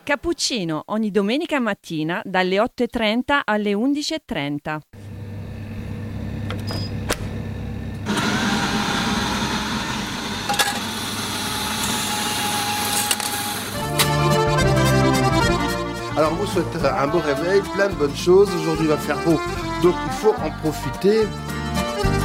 Cappuccino ogni domenica mattina dalle 8:30 alle 11:30. Alors on vous souhaite un beau réveil, plein de bonnes choses. Aujourd'hui il va faire beau, donc il faut en profiter.